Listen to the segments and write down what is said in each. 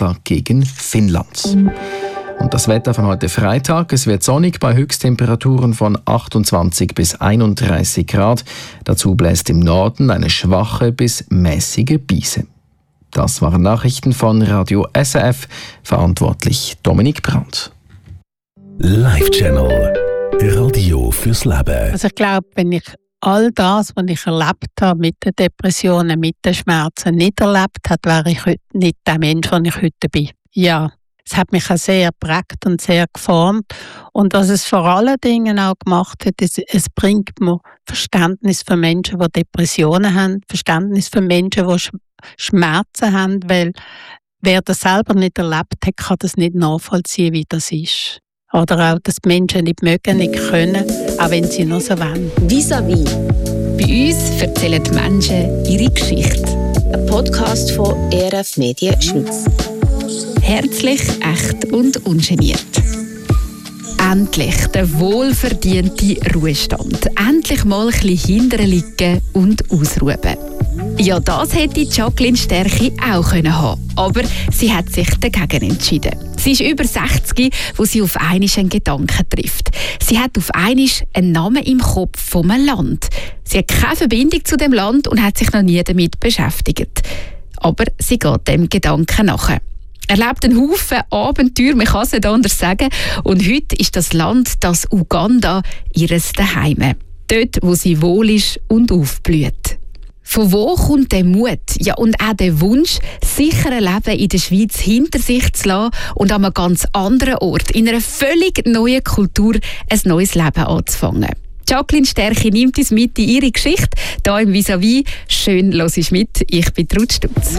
Kanada gegen Finnland. Und das Wetter von heute Freitag. Es wird sonnig bei Höchsttemperaturen von 28 bis 31 Grad. Dazu bläst im Norden eine schwache bis mäßige Brise. Das waren Nachrichten von Radio SRF. Verantwortlich Dominik Brandt. Live-Channel. Radio fürs Leben. Also ich glaube, wenn ich all das, was ich erlebt habe mit den Depressionen, mit den Schmerzen, nicht erlebt habe, wäre ich heute nicht der Mensch, der ich heute bin. Ja. Es hat mich auch sehr geprägt und sehr geformt. Und was es vor allen Dingen auch gemacht hat, ist, es bringt mir Verständnis für Menschen, die Depressionen haben, Verständnis für Menschen, die Schmerzen haben, weil wer das selber nicht erlebt hat, kann das nicht nachvollziehen, wie das ist. Oder auch, dass die Menschen nicht mögen, nicht können, auch wenn sie noch so wollen. Vis-à-vis. Bei uns erzählen die Menschen ihre Geschichte. Ein Podcast von ERF Medien Schweiz. Herzlich, echt und ungeniert. Endlich der wohlverdiente Ruhestand. Endlich mal ein bisschen hinterher liegen und ausruhen. Ja, das hätte Jacqueline Sterchi auch haben können. Aber sie hat sich dagegen entschieden. Sie ist über 60, wo sie auf einmal einen Gedanken trifft. Sie hat auf einmal einen Namen im Kopf von einem Land. Sie hat keine Verbindung zu dem Land und hat sich noch nie damit beschäftigt. Aber sie geht dem Gedanken nach. Erlebt einen Haufen Abenteuer, man kann es nicht anders sagen. Und heute ist das Land, das Uganda, ihres Zuhause. Dort, wo sie wohl ist und aufblüht. Von wo kommt der Mut, ja, und auch der Wunsch, sicher ein Leben in der Schweiz hinter sich zu lassen und an einem ganz anderen Ort, in einer völlig neuen Kultur, ein neues Leben anzufangen? Jacqueline Sterchi nimmt uns mit in ihre Geschichte, hier im Vis-à-vis. Schön hörst du mit, ich bin Ruth Stutz.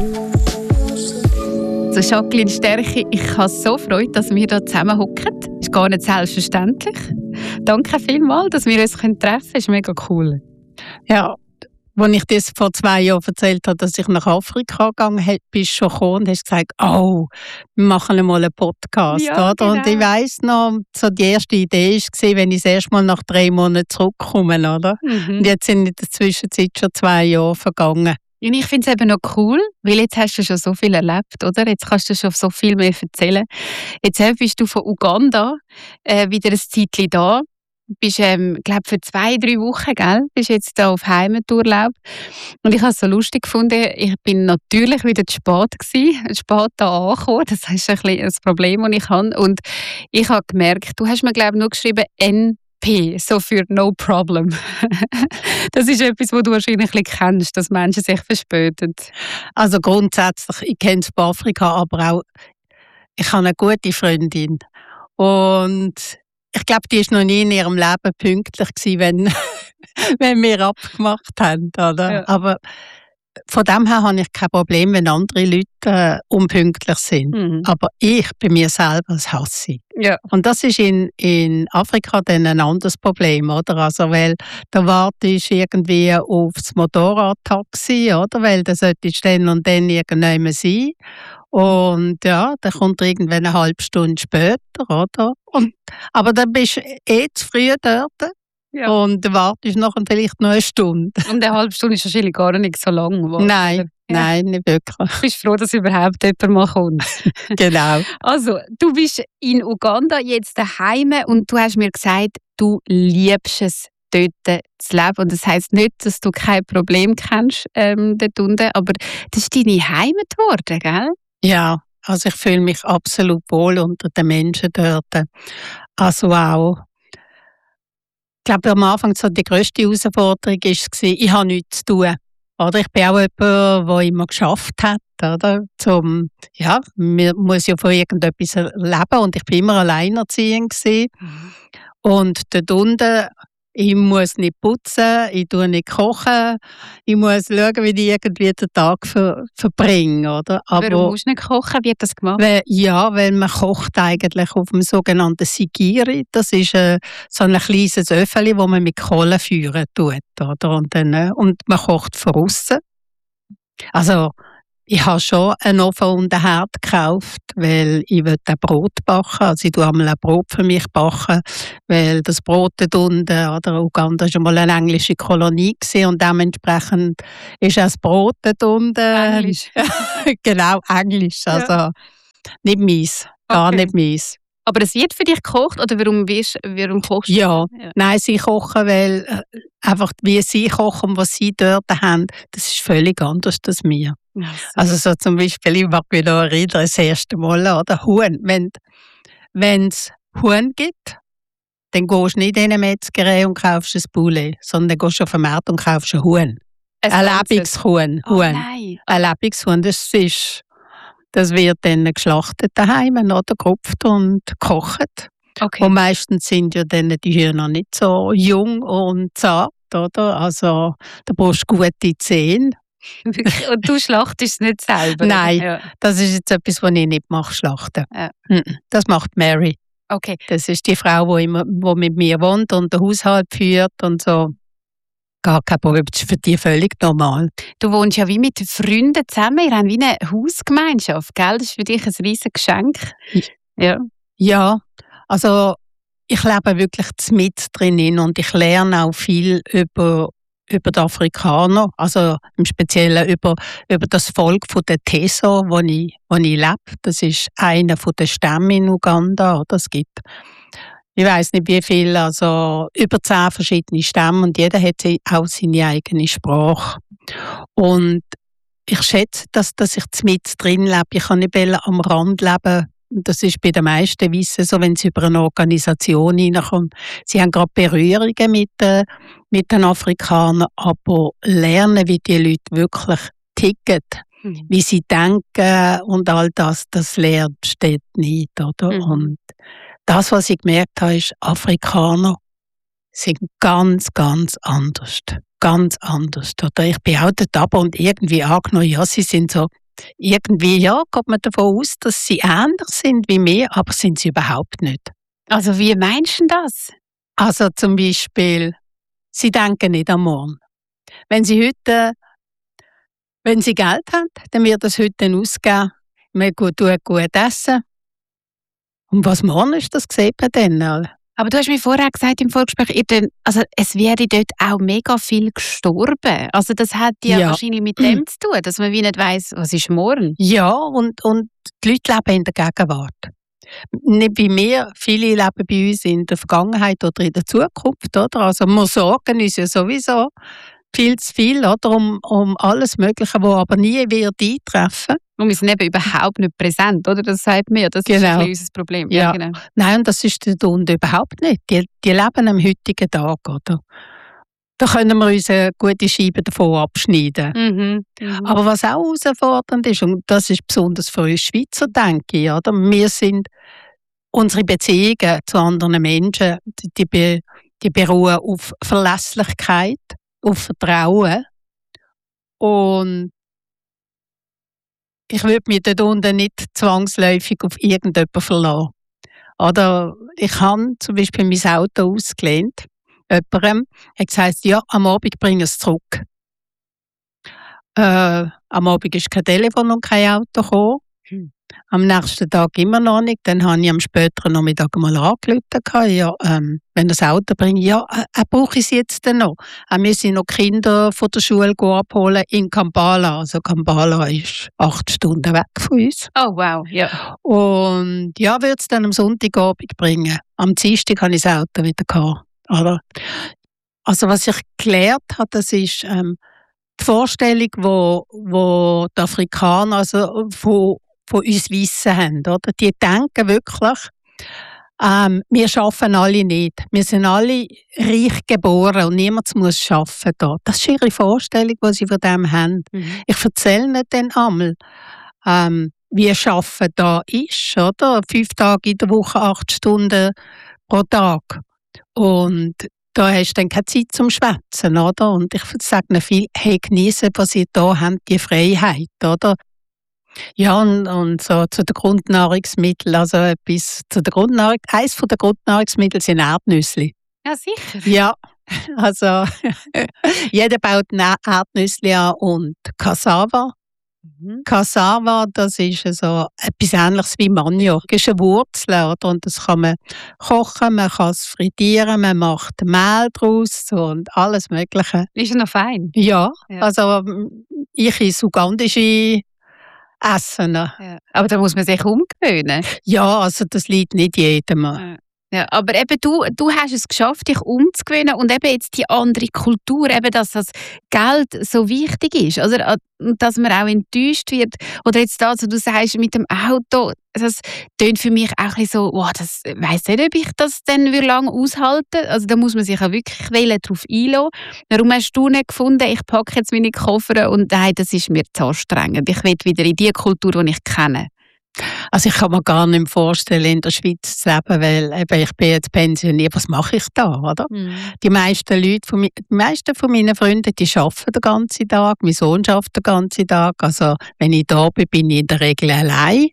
Also Jacqueline Sterchi, ich habe so Freude, dass wir hier zusammen hocken. Ist gar nicht selbstverständlich. Danke vielmals, dass wir uns treffen können. Ist mega cool. Ja, als ich das vor 2 Jahren erzählt habe, dass ich nach Afrika gegangen bin, bist du schon gekommen und hast gesagt, oh, wir machen einmal einen Podcast. Ja, oder? genau. Und ich weiss noch, so die erste Idee war, wenn ich das erste Mal nach 3 Monaten zurückkomme. Oder? Und jetzt sind in der Zwischenzeit schon 2 Jahre vergangen. Und ich finde es eben noch cool, weil jetzt hast du schon so viel erlebt, oder? Jetzt kannst du schon so viel mehr erzählen. Jetzt bist du von Uganda wieder ein Zeitchen da. Du bist, glaube für 2-3 Wochen, gell? Bist jetzt da auf Heimaturlaub. Und ich habe es so lustig gefunden, ich bin natürlich wieder zu spät gewesen, spät da angekommen. Das ist ein bisschen das Problem, das ich habe. Und ich habe gemerkt, du hast mir, glaube ich, nur geschrieben NP, so für No Problem. Das ist etwas, was du wahrscheinlich ein bisschen kennst, dass Menschen sich verspäten. Also grundsätzlich, ich kenne es bei Afrika, aber auch, ich habe eine gute Freundin. Und ich glaube, die war noch nie in ihrem Leben pünktlich gewesen, wenn wir abgemacht haben. Oder? Ja. Aber von dem her habe ich kein Problem, wenn andere Leute unpünktlich sind. Aber ich, bei mir selber, das hasse ich. Ja. Und das ist in Afrika dann ein anderes Problem, oder? Also, weil da wartest du irgendwie aufs Motorradtaxi, oder? Weil das sollte dann und dann irgendjemand sein. Und ja, dann kommt irgendwann eine halbe Stunde später, oder? Aber dann bist du zu früh dort. Ja. Und dann wartest du noch vielleicht noch eine Stunde. Und eine halbe Stunde ist wahrscheinlich gar nicht so lang. Nein, nein, nicht wirklich. Du bist froh, dass überhaupt jemand mal kommt. Genau. Also, du bist in Uganda jetzt daheim und du hast mir gesagt, du liebst es, dort zu leben. Und das heisst nicht, dass du kein Problem kennst dort unten, aber das ist deine Heimat geworden, gell? Ja, also ich fühle mich absolut wohl unter den Menschen dort. Also auch, ich glaube, am Anfang so die grösste Herausforderung war, ich habe nichts zu tun. Oder ich bin auch jemand, der immer geschafft hat. Oder? Man muss ja von irgendetwas leben und ich war immer alleinerziehend gewesen. Und dort unten, ich muss nicht putzen, ich tue nicht kochen, ich muss schauen, wie ich irgendwie den Tag verbringe. Oder? Aber warum musst du nicht kochen? Wie wird das gemacht? Weil man kocht eigentlich auf dem sogenannten Sigiri. Das ist so ein kleines Öffeli, das man mit Kohle führen tut. Oder? Und man kocht von aussen. Also, ich habe schon einen Ofen und einen Herd gekauft, weil ich ein Brot backen. Also ich tue einmal ein Brot für mich backen, weil das Brot dort unten, oder Uganda war einmal eine englische Kolonie gewesen, und dementsprechend ist auch das Brot dort unten. Englisch. Genau, Englisch. Also, Nicht meins. Gar Okay. nicht meins. Aber es wird für dich gekocht oder warum kochst du? Ja. Ja. Nein, sie kochen, weil einfach wie sie kochen, was sie dort haben, das ist völlig anders als wir. Also so zum Beispiel, ich mag mich noch erinnern, das erste Mal, oder? Huhn. Wenn es Huhn gibt, dann gehst du nicht in eine Metzgerei und kaufst ein Poulet, sondern dann gehst du auf den Markt und kaufst ein Huhn. Ein Lebenshuhn. Oh nein. Ein Lebenshuhn, das wird dann geschlachtet daheim oder gerupft und gekocht. Okay. Und meistens sind ja dann die Hühner nicht so jung und zart, oder? Also da brauchst du gute Zähne. Wirklich? Und du schlachtest es nicht selber? Nein. Ja. Das ist jetzt etwas, was ich nicht mache, schlachten. Ja. Das macht Mary. Okay. Das ist die Frau, die mit mir wohnt und den Haushalt führt und so. Gar kein Problem, das ist für die völlig normal. Du wohnst ja wie mit Freunden zusammen, ihr habt wie eine Hausgemeinschaft, gell? Das ist für dich ein riesiges Geschenk. Ja. Ja, also ich lebe wirklich mit drinnen und ich lerne auch viel über die Afrikaner, also im Speziellen über das Volk der Teso, wo ich lebe. Das ist einer der Stämme in Uganda. Oder? Es gibt, ich weiß nicht wie viel, also über 10 verschiedene Stämme und jeder hat auch seine eigene Sprache. Und ich schätze, dass ich mit drin lebe. Ich kann nicht am Rand leben. Das ist bei den meisten Wissen so, wenn sie über eine Organisation hineinkommen. Sie haben gerade Berührungen mit den Afrikanern, aber lernen, wie die Leute wirklich ticken, wie sie denken und all das lernst du dort nicht. Oder? Und das, was ich gemerkt habe, ist, Afrikaner sind ganz, ganz anders. Ganz anders. Oder? Ich bin auch dort runter und irgendwie angenommen, ja, sie sind so, irgendwie, ja, geht man davon aus, dass sie ähnlich sind wie wir, aber sind sie überhaupt nicht. Also wie meinst du das? Also zum Beispiel, sie denken nicht am Morgen. Wenn sie Geld haben, dann wird das heute ausgeben. Man gut essen. Und was morgen ist, das sieht man dann. Aber du hast mir vorher gesagt im Vorgespräch, es wäre dort auch mega viel gestorben. Also das hat ja wahrscheinlich mit dem zu tun, dass man wie nicht weiss, was ist morgen. Ja, und die Leute leben in der Gegenwart. Nicht wie wir, viele leben bei uns in der Vergangenheit oder in der Zukunft. Oder? Also wir sorgen uns ja sowieso viel zu viel oder? Um alles Mögliche, was aber nie wird eintreffen. Und wir sind eben überhaupt nicht präsent, oder? Das sagt mir, das ist ein bisschen unser Problem. Ja. Genau. Nein, das ist der Grund überhaupt nicht. Die leben am heutigen Tag, oder? Da können wir uns eine gute Scheibe davon abschneiden. Aber was auch herausfordernd ist, und das ist besonders für uns Schweizer, denke ich, oder? Unsere Beziehungen zu anderen Menschen, die beruhen auf Verlässlichkeit, auf Vertrauen. Und ich würde mich dort unten nicht zwangsläufig auf irgendjemanden verlassen. Oder ich habe zum Beispiel mein Auto ausgelehnt. Jemandem hat gesagt, ja, am Abend bringe ich es zurück. Am Abend ist kein Telefon und kein Auto gekommen. Am nächsten Tag immer noch nicht. Dann habe ich am späteren Nachmittag mal angerufen. Ja, wenn das Auto bringt, ja, brauche ich es jetzt denn noch. Wir müssen noch Kinder von der Schule abholen in Kampala. Also Kampala ist 8 Stunden weg von uns. Oh wow, ja. Und ja, würde es dann am Sonntagabend bringen. Am Dienstag hatte ich das Auto wieder gehabt. Oder? Also was ich gelernt habe, das ist die Vorstellung, wo die Afrikaner also von uns Weissen haben. Oder? Die denken wirklich, wir arbeiten alle nicht. Wir sind alle reich geboren und niemand muss arbeiten. Das ist ihre Vorstellung, die sie von dem haben. Ich erzähle ihnen dann einmal, wie Arbeiten da ist. Oder? 5 Tage in der Woche, 8 Stunden pro Tag. Und da hast du dann keine Zeit zum Schwätzen, oder? Und ich sage ihnen viel, hey, genießen, was ihr da habt, die Freiheit, oder? Ja, und so zu den Grundnahrungsmitteln, also eins der Grundnahrungsmittel sind Erdnüsse. Ja, sicher. Ja, also jeder baut Erdnüsse an und Cassava. Cassava, das ist so etwas Ähnliches wie Maniok. Das ist eine Wurzel, oder? Und das kann man kochen, man kann es frittieren, man macht Mehl draus und alles Mögliche. Ist ja noch fein. Ja, also ich esse ugandische essen. Ja. Aber da muss man sich umgewöhnen. Ja, also das liegt nicht jedem. Ja, aber eben du hast es geschafft, dich umzugewöhnen und eben jetzt die andere Kultur, eben, dass das Geld so wichtig ist, oder? Dass man auch enttäuscht wird. Oder jetzt das, was du sagst mit dem Auto, das tönt für mich auch ein bisschen so, wow, das weiss nicht, ob ich das dann lange aushalte. Also da muss man sich auch wirklich darauf einlassen. Warum hast du nicht gefunden, ich packe jetzt meine Koffer und nein, das ist mir zu anstrengend. Ich will wieder in die Kultur, die ich kenne. Also ich kann mir gar nicht vorstellen, in der Schweiz zu leben, weil eben, ich bin jetzt pensioniert. Was mache ich da, oder? Die meisten meiner Freunde, die arbeiten den ganzen Tag. Mein Sohn arbeitet den ganzen Tag. Also wenn ich da bin, bin ich in der Regel allein.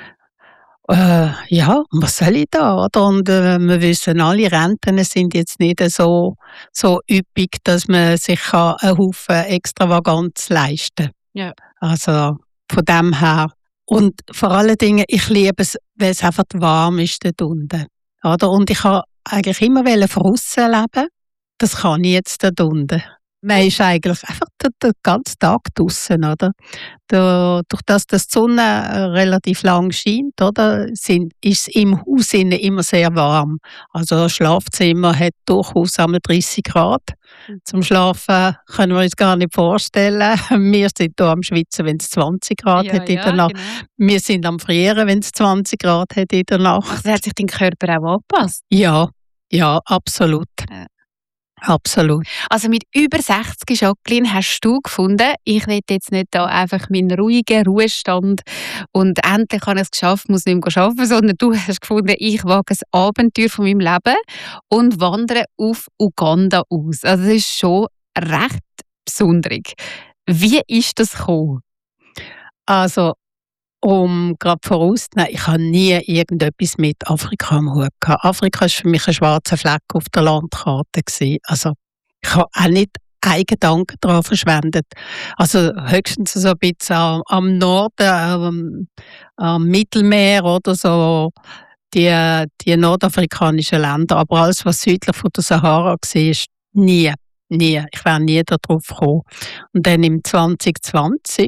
Ja, was soll ich da, oder? Und wir wissen alle, Renten sind jetzt nicht so üppig, dass man sich einen Haufen Extravaganz leisten kann. Ja. Also von dem her. Und vor allen Dingen, ich liebe es, weil es einfach warm ist dort unten. Oder? Und ich wollte eigentlich immer draussen leben. Das kann ich jetzt dort unten. Man ist eigentlich einfach den ganzen Tag draussen, oder? Durch das die Sonne relativ lang scheint, oder, ist es im Haus immer sehr warm. Also das Schlafzimmer hat durchaus einmal 30 Grad. Zum Schlafen können wir uns gar nicht vorstellen. Wir sind hier am Schwitzen, wenn es 20 Grad hat in der Nacht. Genau. Wir sind am Frieren, wenn es 20 Grad hat in der Nacht. Also hat sich dein Körper auch angepasst? Ja, absolut. Ja. Absolut. Also mit über 60, Jacqueline, hast du gefunden, ich will jetzt nicht da einfach meinen ruhigen Ruhestand und endlich habe ich es geschafft, muss nicht mehr arbeiten, sondern du hast gefunden, ich wage ein Abenteuer von meinem Leben und wandere auf Uganda aus. Also das ist schon recht besonders. Wie ist das gekommen? Also um gerade vorauszunehmen, ich habe nie irgendetwas mit Afrika am Hut gehabt. Afrika war für mich ein schwarzer Fleck auf der Landkarte. Also ich habe auch nicht einen Gedanken daran verschwendet. Also höchstens so ein bisschen am Norden, am Mittelmeer oder so, die nordafrikanischen Länder. Aber alles, was südlich von der Sahara war, nie. Ich wäre nie darauf gekommen. Und dann im 2020,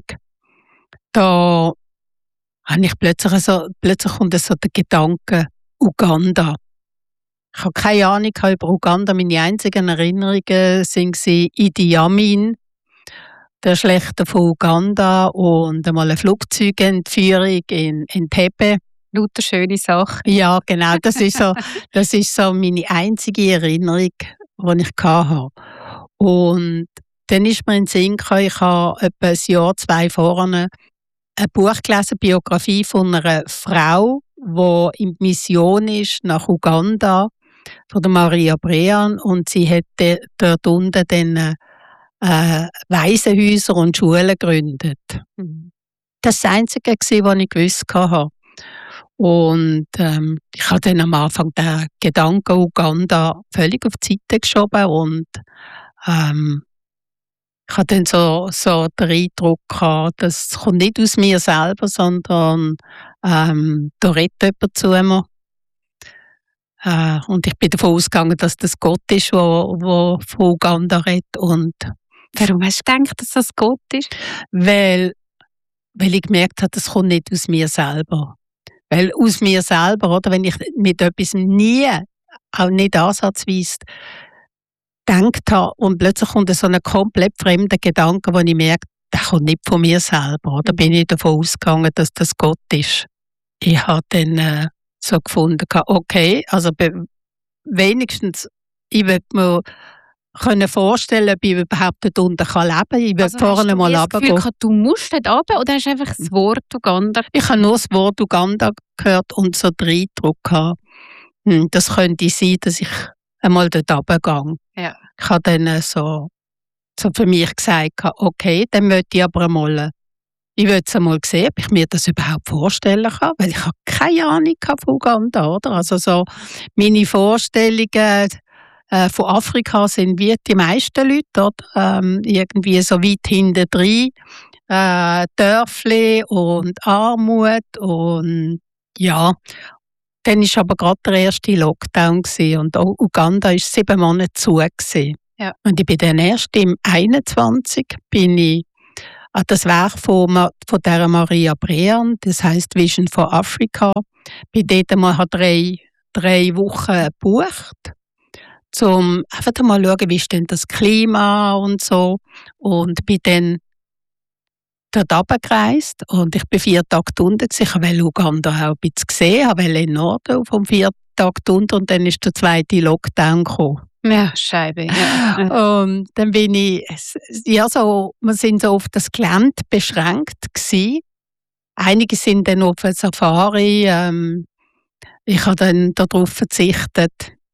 da habe ich plötzlich kommt so der Gedanke, Uganda. Ich habe keine Ahnung über Uganda. Meine einzigen Erinnerungen waren Idi Amin, der Schlächter von Uganda, und einmal eine Flugzeugentführung in Entebbe. Lauter schöne Sache. Ja, genau. Das ist so meine einzige Erinnerung, die ich hatte. Und dann ist mir in den Sinn gekommen, ich habe etwa ein Jahr, 2 vorne ein Buch gelesen, Biografie von einer Frau, die in Mission ist nach Uganda, von der Maria Brean, und sie hat dort unten dann Waisenhäuser und Schulen gegründet. Das war das Einzige, was ich gewusst habe. Und ich habe dann am Anfang den Gedanken Uganda völlig auf die Seite geschoben und ich hatte dann so den Eindruck gehabt, das kommt nicht aus mir selber, sondern da redet jemand zu mir. Und ich bin davon ausgegangen, dass das Gott ist, der von Uganda redet. Und warum hast du gedacht, dass das Gott ist? Weil ich gemerkt habe, das kommt nicht aus mir selber. Weil aus mir selber, oder, wenn ich mit etwas nie, auch nicht ansatzweise, gedacht habe und plötzlich kommt so ein komplett fremder Gedanke, wo ich merke, der kommt nicht von mir selber. Da bin ich davon ausgegangen, dass das Gott ist. Ich habe dann so gefunden, okay, also wenigstens, ich würde mir vorstellen, ob ich überhaupt dort unten leben kann. Ich würde vorne mal runtergehen. Du musst dort runter oder hast du einfach das Wort Uganda? Ich habe nur das Wort Uganda gehört und so den Eindruck gehabt, das könnte sein, dass ich einmal dort runtergehe. Ja. Ich habe dann so für mich gesagt, okay, dann möchte ich aber einmal, ich will es einmal sehen, ob ich mir das überhaupt vorstellen kann, weil ich habe keine Ahnung von Uganda, oder? Also so meine Vorstellungen von Afrika sind wie die meisten Leute, oder? Irgendwie so weit hinten drin, Dörfli und Armut und ja. Dann war aber gerade der erste Lockdown und auch Uganda war 7 Monate zu. Ja. Und ich bin dann erst im 21 bin ich das Werk von der Maria Brean, das heisst Vision for Africa. Bin dort mal 3 Wochen gebucht, um einfach mal zu schauen, wie ist denn das Klima und so. Und bin dann dort runtergereist und ich bin 4 Tage unten. Ich wollte Uganda auch ein bisschen sehen, ich wollte in den Norden vom 4 Tage unten und dann ist der 2. Lockdown gekommen. Ja, Scheibe. Ja. Und dann bin ich, wir sind so auf das Gelände beschränkt gewesen. Einige sind dann auf eine Safari. Ich habe dann darauf verzichtet.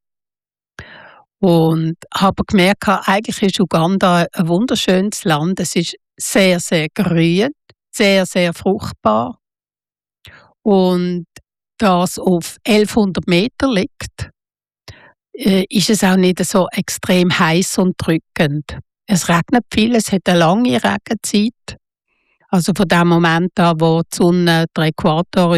Und habe gemerkt, eigentlich ist Uganda ein wunderschönes Land. Es ist sehr, sehr grün, sehr, sehr fruchtbar. Und da es auf 1100 Meter liegt, ist es auch nicht so extrem heiß und drückend. Es regnet viel, es hat eine lange Regenzeit. Also von dem Moment an, wo die Sonne den Äquator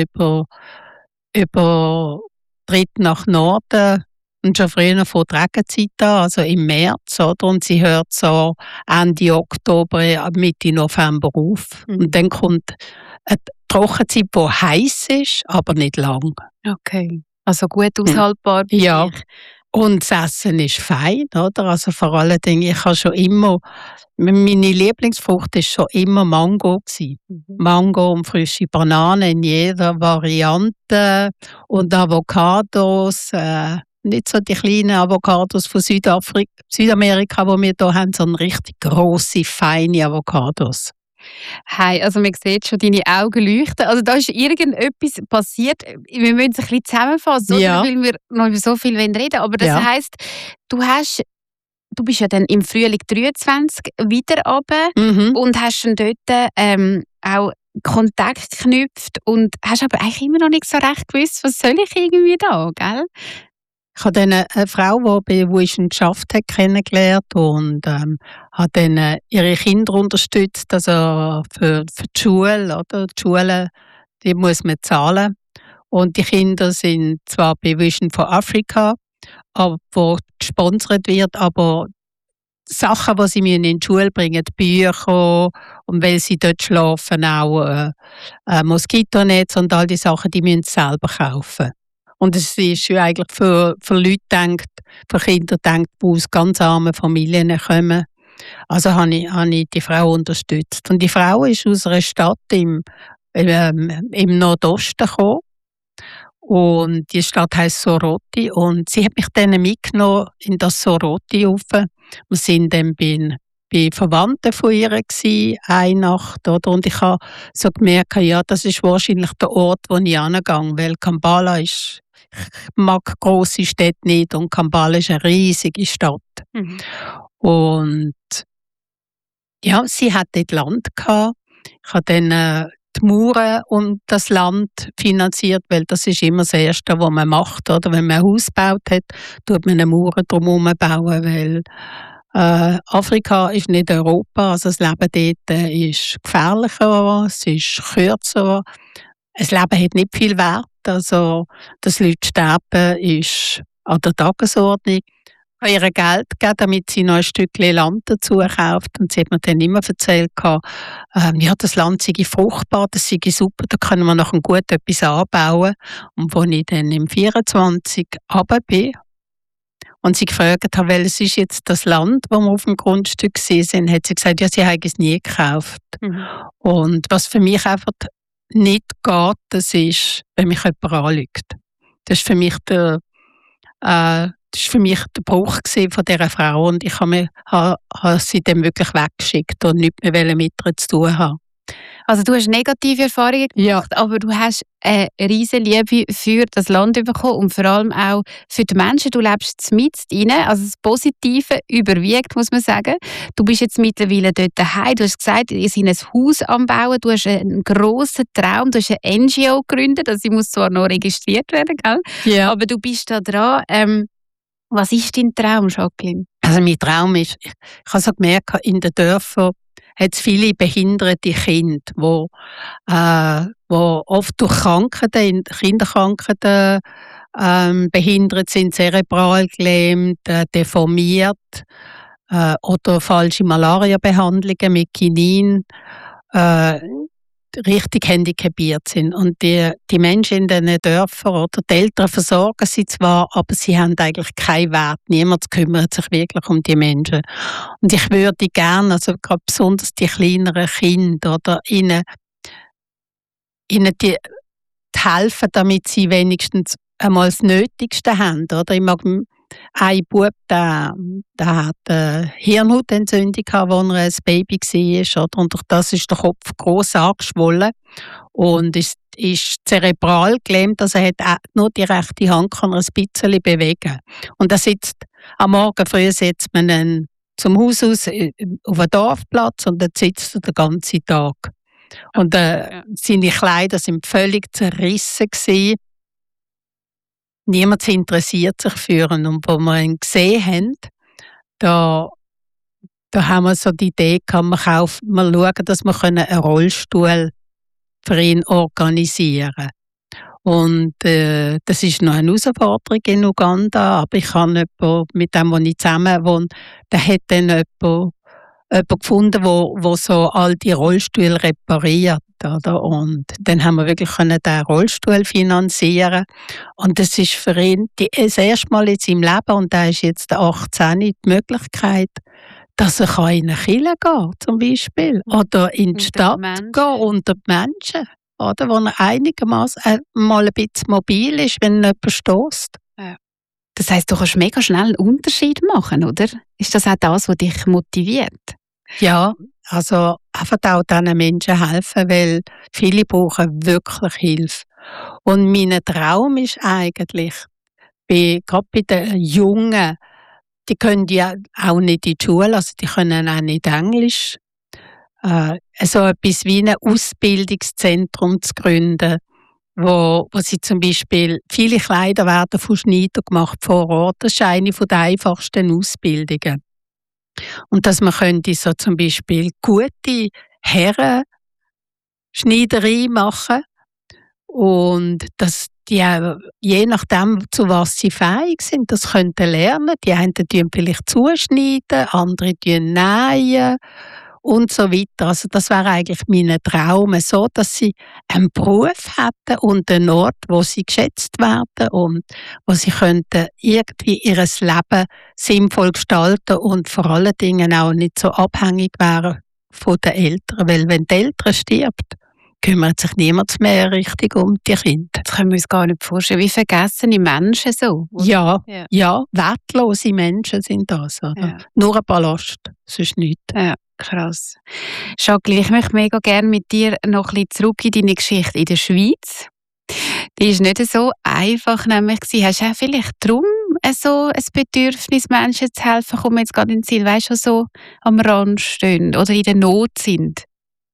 übertritt nach Norden und schon früher von der Regenzeit an, also im März, oder? Und sie hört so Ende Oktober, Mitte November auf. Und dann kommt eine Trockenzeit, die heiß ist, aber nicht lang. Okay, also gut aushaltbar. Ja. Und das Essen ist fein, oder? Also vor allen Dingen, ich habe schon immer, meine Lieblingsfrucht ist schon immer Mango gewesen. Mango und frische Bananen in jeder Variante und Avocados, nicht so die kleinen Avocados von Südamerika, die wir hier haben, sondern richtig grosse, feine Avocados. Hey, also man sieht schon, deine Augen leuchten. Also da ist irgendetwas passiert. Wir müssen es ein bisschen zusammenfassen, ja. Weil wir noch über so viel reden wollen. Aber das heisst, du bist ja dann im Frühling 23 wieder runter und hast schon dort auch Kontakt geknüpft und hast aber eigentlich immer noch nicht so recht gewusst, was soll ich irgendwie da, gell? Ich habe dann eine Frau, die bei Vision geschafft hat, kennengelernt und habe dann ihre Kinder unterstützt, also für die Schule, oder? Die Schule, die muss man zahlen. Und die Kinder sind zwar bei Vision for Africa, wo gesponsert wird, aber Sachen, die sie in die Schule bringen, Bücher und weil sie dort schlafen, auch Moskitonetz und all die Sachen, die müssen sie selber kaufen. Und es ist ja eigentlich für Leute gedacht, für Kinder gedacht, die aus ganz armen Familien kommen. Also habe ich die Frau unterstützt. Und die Frau ist aus einer Stadt im Nordosten gekommen. Und die Stadt heisst Soroti. Und sie hat mich dann mitgenommen in das Soroti rauf. Wir sind dann bei Verwandten von ihr gewesen, eine Nacht, oder? Und ich habe so gemerkt, ja, das ist wahrscheinlich der Ort, wo ich hingehe, weil Kampala ist, ich mag grosse Städte nicht und Kampala ist eine riesige Stadt. Und ja, sie hat dort Land gehabt. Ich habe dann die Mauern und das Land finanziert, weil das ist immer das Erste, was man macht, oder? Wenn man ein Haus gebaut hat, tut man eine Mauer drumherum bauen, weil Afrika ist nicht Europa, also das Leben dort ist gefährlicher, es ist kürzer, das Leben hat nicht viel Wert, also dass Leute sterben ist an der Tagesordnung. Ich habe ihr Geld gegeben, damit sie noch ein Stückchen Land dazu kauft und sie hat mir dann immer erzählt, ja, das Land sei fruchtbar, das sei super, da können wir noch gut etwas anbauen. Und als ich dann im 24 runter bin, und sie gefragt habe, welches ist jetzt das Land, wo wir auf dem Grundstück sind, hat sie gesagt, ja, sie haben es nie gekauft. Und was für mich einfach nicht geht, das ist, wenn mich jemand anlügt. Das ist für mich der Bruch von dieser Frau und ich habe sie dann wirklich weggeschickt und nichts mehr mit ihr zu tun haben. Also du hast negative Erfahrungen gemacht, aber du hast eine riesige Liebe für das Land bekommen und vor allem auch für die Menschen. Du lebst mit rein, also das Positive überwiegt, muss man sagen. Du bist jetzt mittlerweile dort daheim. Du hast gesagt, ihr seid ein Haus am Bauen, du hast einen grossen Traum, du hast eine NGO gegründet, also sie muss zwar noch registriert werden, gell? Ja. Aber du bist da dran. Was ist dein Traum, Jacqueline? Also mein Traum ist, ich habe so gemerkt, in den Dörfern hat es viele behinderte Kinder, die oft durch Krankheiten, Kinderkrankheiten behindert sind, zerebral gelähmt, deformiert oder falsche Malaria-Behandlungen mit Quinin richtig handicapiert sind. Und die Menschen in diesen Dörfern, oder die Eltern versorgen sie zwar, aber sie haben eigentlich keinen Wert. Niemand kümmert sich wirklich um die Menschen. Und ich würde gerne, also gerade besonders die kleineren Kinder, oder ihnen die helfen, damit sie wenigstens einmal das Nötigste haben. Oder? Ich mag ein Bub, der hat eine Hirnhautentzündung gehabt, als er ein Baby war. Und durch das ist der Kopf gross angeschwollen und ist zerebral gelähmt. Also er hat nur die rechte Hand kann er ein bisschen bewegen. Und er sitzt am Morgen früh setzt man ihn zum Haus aus auf einen Dorfplatz und dann sitzt er den ganzen Tag. Und seine Kleider sind völlig zerrissen gewesen. Niemand interessiert sich für ihn. Und wo wir ihn gesehen haben, da haben wir so die Idee gehabt, wir schauen, dass wir einen Rollstuhl für ihn organisieren können. Und das ist noch eine Herausforderung in Uganda, aber ich habe jemanden, mit dem, wo ich zusammen wohne, der hat dann jemanden gefunden, wo so all die Rollstühle repariert. Oder? Und dann haben wir wirklich den Rollstuhl finanzieren. Und das ist für ihn das erste Mal in seinem Leben, und er ist jetzt 18, die Möglichkeit, dass er in eine Kirche gehen zum Beispiel. Oder in die Stadt gehen, unter die Menschen. Oder? Wo er einigermaßen mal ein bisschen mobil ist, wenn jemand stößt. Ja. Das heisst, du kannst mega schnell einen Unterschied machen, oder? Ist das auch das, was dich motiviert? Ja, also einfach auch diesen Menschen helfen, weil viele brauchen wirklich Hilfe. Und mein Traum ist eigentlich, gerade bei den Jungen, die können ja auch nicht in die Schule, also die können auch nicht Englisch, so etwas wie ein Ausbildungszentrum zu gründen, wo sie zum Beispiel, viele Kleider werden von Schneidern gemacht vor Ort. Das ist eine der einfachsten Ausbildungen. Und dass man könnte so zum Beispiel gute Herren-Schneiderei machen und dass die auch, je nachdem, zu was sie fähig sind, das könnten lernen. Die einen tun vielleicht zuschneiden, andere tun nähen und so weiter. Also das wäre eigentlich mein Traum, so dass sie einen Beruf hätten und einen Ort, wo sie geschätzt werden und wo sie könnten irgendwie ihr Leben sinnvoll gestalten und vor allen Dingen auch nicht so abhängig wären von den Eltern. Weil wenn die Eltern stirbt, kümmert sich niemand mehr richtig um die Kinder. Das können wir uns gar nicht vorstellen. Wie vergessene Menschen so. Ja, wertlose Menschen sind das. Oder? Ja. Nur ein Ballast, sonst nichts. Ja. Krass. Jacqueline, ich möchte mega gerne mit dir noch ein bisschen zurück in deine Geschichte in der Schweiz. Die ist nicht so einfach, nämlich hast du auch vielleicht darum so ein Bedürfnis, Menschen zu helfen, kommen jetzt gerade in den Ziel, weißt du, so am Rand stehen oder in der Not sind?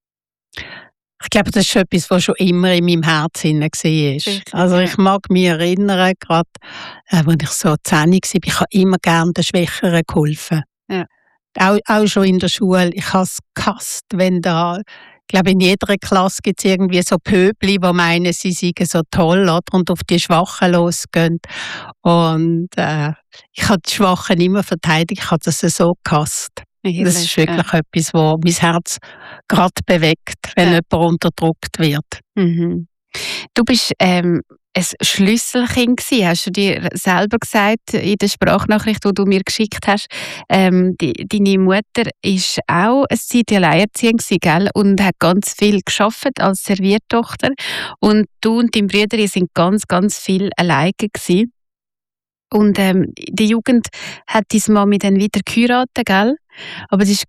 Ich glaube, das ist etwas, was schon immer in meinem Herzen war. Also ich mag mich erinnern, gerade als ich so 10 war, ich habe immer gerne den Schwächeren geholfen. Ja. Auch schon in der Schule. Ich habe es gehasst, wenn da, ich glaube, in jeder Klasse gibt es irgendwie so Pöbli, die meinen, sie seien so toll, oder? Und auf die Schwachen losgehen. Und ich habe die Schwachen immer verteidigt, ich habe das so gehasst. Das ist wirklich etwas, was mein Herz gerade bewegt, wenn jemand unterdrückt wird. Mhm. Du bist ein Schlüsselkind gewesen, hast du dir selber gesagt in der Sprachnachricht, die du mir geschickt hast. Deine Mutter war auch eine Zeit alleinerziehend gewesen, gell? Und hat ganz viel gearbeitet als Serviertochter. Und du und dein Bruder, ihr sind ganz, ganz viel alleine gewesen. Und in der Jugend hat deine Mami dann wieder geheiratet, gell? Aber es ist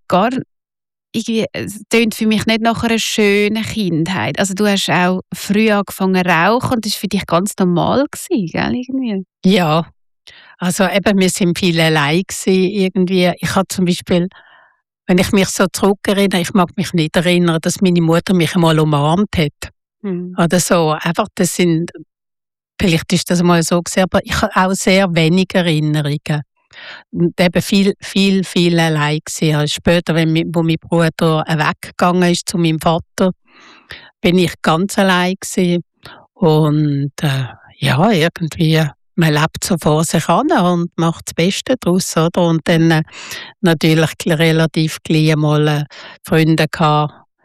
es tönt für mich nicht nach einer schönen Kindheit. Also du hast auch früh angefangen zu rauchen und das war für dich ganz normal gewesen, gell, irgendwie? Ja, also eben, wir sind viel allein gewesen, irgendwie. Ich habe zum Beispiel, wenn ich mich so zurückerinnere, ich mag mich nicht erinnern, dass meine Mutter mich einmal umarmt hat. Oder so. Einfach, vielleicht ist das mal so gewesen, aber ich habe auch sehr wenige Erinnerungen. Und eben viel allein gewesen. Später, wo mein Bruder weggegangen ist zu meinem Vater, bin ich ganz allein gewesen. Und irgendwie, man lebt so vor sich an und macht das Beste daraus, oder? Und dann natürlich relativ gleich mal Freunde gehabt,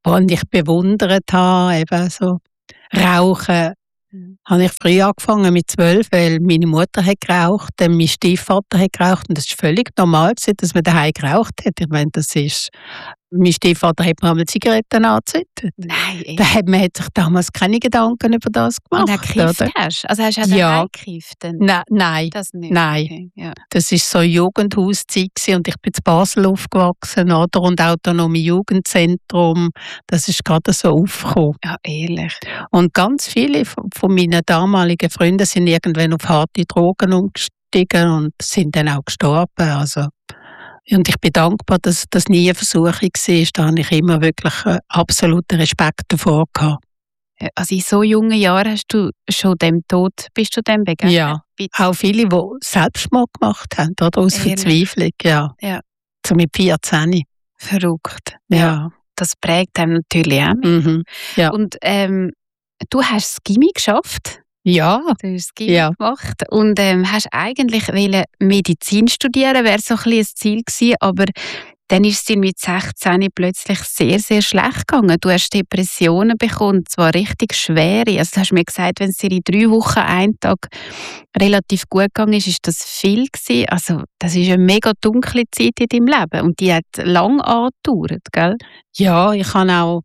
die ich bewundert habe, eben so Rauchen. Habe ich früh angefangen mit 12, weil meine Mutter hat geraucht, dann mein Stiefvater hat geraucht und das war völlig normal, dass man daheim geraucht hat. Ich meine, mein Stiefvater hat mir einmal Zigaretten angezündet. Nein, echt? Man hat sich damals keine Gedanken über das gemacht. Und gekifft oder? hast du? Also hast du auch Ja. daheim gekifft? Nein, Das nicht? Nein. Okay, ja. das war so Jugendhauszeit und ich bin in Basel aufgewachsen, oder? Und autonome Jugendzentrum, das ist gerade so aufgekommen. Ja, ehrlich. Und ganz viele von meinen damaligen Freunden sind irgendwann auf harte Drogen umgestiegen und sind dann auch gestorben. Also, und ich bin dankbar, dass das nie eine Versuchung war. Da habe ich immer wirklich absoluten Respekt davor gehabt. Also in so jungen Jahren bist du dem begegnet? Ja, auch viele, die Selbstmord gemacht haben, oder? Aus Ehrlich? Verzweiflung, ja. Ja. So mit 14. Verrückt. Ja. Das prägt einem natürlich auch mehr. Mhm. Ja. Und du hast das Gymi geschafft. Ja. Du hast das Gymi Ja. gemacht und hast eigentlich Medizin studieren, wäre so ein bisschen das Ziel gewesen, aber dann ist es dir mit 16 plötzlich sehr, sehr schlecht gegangen. Du hast Depressionen bekommen, zwar richtig schwere. Also du hast mir gesagt, wenn es dir in 3 Wochen einen Tag relativ gut gegangen ist das viel gewesen. Also das ist eine mega dunkle Zeit in deinem Leben und die hat lang angedauert, gell? Ja, ich habe auch